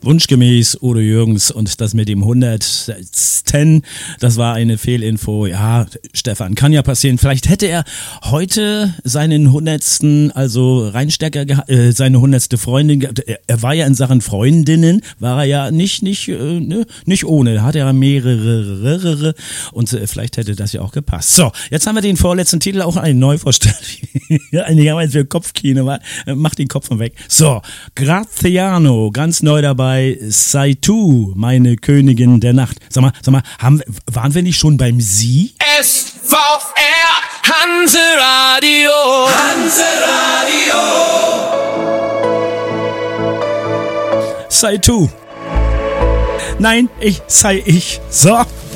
wunschgemäß Udo Jürgens und das mit dem 110, das war eine Fehlinfo. Ja, Stefan, kann ja passieren. Vielleicht hätte er heute seinen 100. also Rheinstecker, seine 100. Freundin gehabt. Er war ja in Sachen Freundinnen, war er ja nicht ohne. Hat er mehrere und vielleicht hätte das ja auch gepasst. So, jetzt haben wir den vorletzten Titel, auch eine Neuvorstellung. Einigerweise für Kopfkino, mach den Kopf mal weg. So, Graziano, ganz neu dabei, Saitu, meine Königin der Nacht. Sag mal, waren wir nicht schon beim Sie? SVR, Hanse Radio. Saitu. Nein, sei ich. So.